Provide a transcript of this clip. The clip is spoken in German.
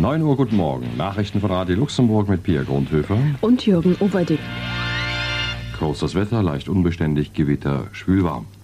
9 Uhr, guten Morgen. Nachrichten von Radio Luxemburg mit Pia Grundhöfer und Jürgen Overdick. Kurz das Wetter, leicht unbeständig, Gewitter, schwül warm.